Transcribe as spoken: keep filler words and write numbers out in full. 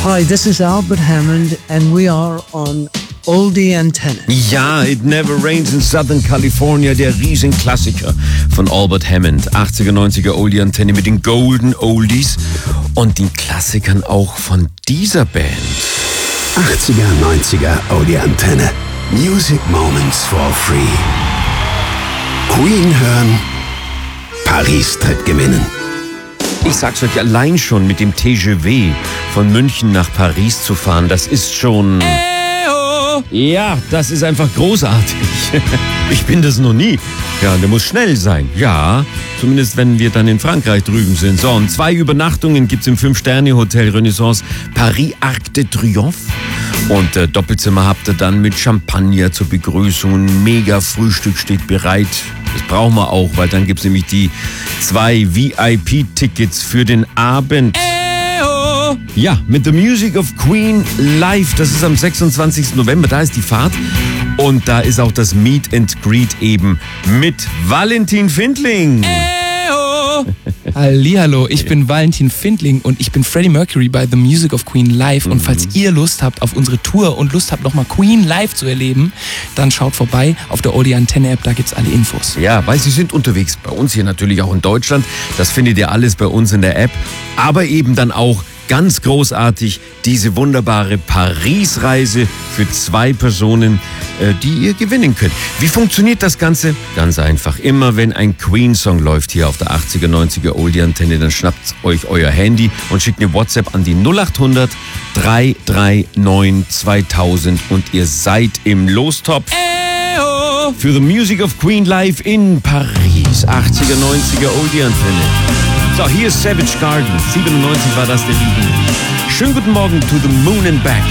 Hi, this is Albert Hammond and we are on Oldie Antenne. Ja, It Never Rains in Southern California, der Riesenklassiker von Albert Hammond. achtziger, neunziger Oldie Antenne mit den Golden Oldies und den Klassikern auch von dieser Band. achtziger, neunziger Oldie Antenne. Music Moments for Free. Queen hören, Paris tritt gewinnen. Ich sag's euch, allein schon mit dem T G V von München nach Paris zu fahren, das ist schon... Ja, das ist einfach großartig. Ich bin das noch nie. Ja, der muss schnell sein. Ja, zumindest wenn wir dann in Frankreich drüben sind. So, und zwei Übernachtungen gibt's im Fünf-Sterne-Hotel Renaissance Paris Arc de Triomphe. Und äh, Doppelzimmer habt ihr dann mit Champagner zur Begrüßung. Ein mega Frühstück steht bereit. Das brauchen wir auch, weil dann gibt's nämlich die zwei V I P-Tickets für den Abend. Ja, mit The Music of Queen live. Das ist am sechsundzwanzigsten November. Da ist die Fahrt. Und da ist auch das Meet and Greet eben mit Valentin Findling. Hallihallo, ich bin Valentin Findling und ich bin Freddie Mercury bei The Music of Queen live. Und falls ihr Lust habt auf unsere Tour und Lust habt, nochmal Queen live zu erleben, dann schaut vorbei auf der Oldie Antenne App, da gibt's alle Infos. Ja, weil sie sind unterwegs bei uns hier natürlich auch in Deutschland. Das findet ihr alles bei uns in der App. Aber eben dann auch ganz großartig diese wunderbare Paris-Reise für zwei Personen, die ihr gewinnen könnt. Wie funktioniert das Ganze? Ganz einfach. Immer wenn ein Queen-Song läuft hier auf der achtziger, neunziger Oldie-Antenne, dann schnappt euch euer Handy und schickt eine WhatsApp an die null acht hundert, drei drei neun, zweitausend und ihr seid im Lostopf für The Music of Queen live in Paris. achtziger, neunziger Oldie-Antenne. So, hier ist Savage Garden. siebenundneunzig war das der Lied. Schönen guten Morgen to the moon and back.